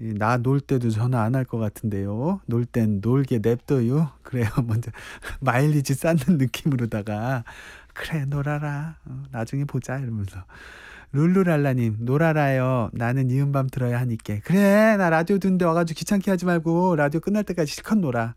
나 놀 때도 전화 안 할 것 같은데요. 놀 땐 놀게 냅둬요. 그래요. 먼저 마일리지 쌓는 느낌으로다가 그래 놀아라. 나중에 보자 이러면서. 룰루랄라님 놀아라요. 나는 이은 밤 들어야 하니까. 그래 나 라디오 듣는데 와가지고 귀찮게 하지 말고 라디오 끝날 때까지 실컷 놀아.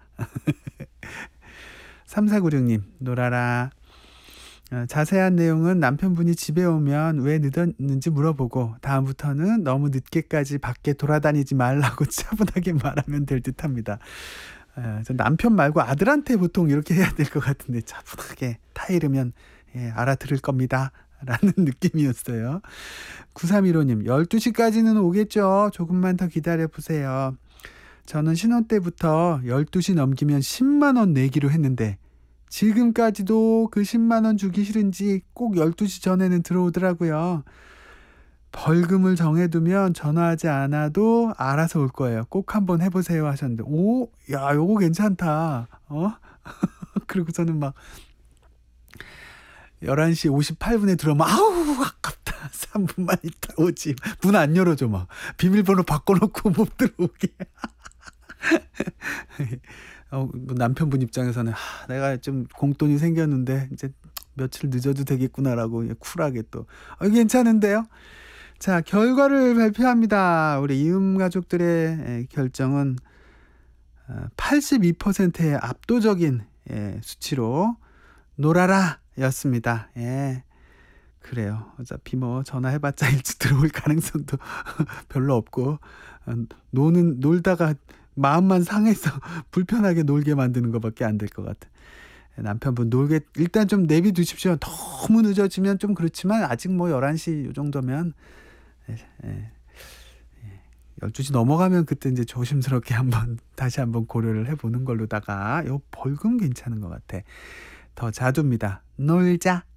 3496님 놀아라. 자세한 내용은 남편분이 집에 오면 왜 늦었는지 물어보고 다음부터는 너무 늦게까지 밖에 돌아다니지 말라고 차분하게 말하면 될 듯합니다. 저 남편 말고 아들한테 보통 이렇게 해야 될 것 같은데 차분하게 타이르면 알아들을 겁니다. 라는 느낌이었어요. 9315님 12시까지는 오겠죠. 조금만 더 기다려보세요. 저는 신혼 때부터 12시 넘기면 10만원 내기로 했는데 지금까지도 그 10만원 주기 싫은지 꼭 12시 전에는 들어오더라고요. 벌금을 정해두면 전화하지 않아도 알아서 올 거예요. 꼭 한번 해보세요 하셨는데 야 요거 괜찮다. 그리고 저는 막 11시 58분에 들어오면 아우 아깝다. 3분만 있다 오지. 문 안 열어줘 막. 비밀번호 바꿔놓고 못 들어오게. 뭐 남편분 입장에서는 내가 좀 공돈이 생겼는데 이제 며칠 늦어도 되겠구나라고 쿨하게 또 괜찮은데요. 자 결과를 발표합니다. 우리 이음 가족들의 결정은 82%의 압도적인 수치로 놀아라 였습니다. 그래요. 어차피 뭐 전화해봤자 일찍 들어올 가능성도 별로 없고 놀다가 마음만 상해서 불편하게 놀게 만드는 것밖에 안 될 것 같아. 남편분 놀게 일단 좀 내비두십시오. 너무 늦어지면 좀 그렇지만 아직 뭐 11시 요 정도면 12시 넘어가면 그때 이제 조심스럽게 다시 한번 고려를 해보는 걸로다가 요 벌금 괜찮은 것 같아. 더 자두입니다. 놀자.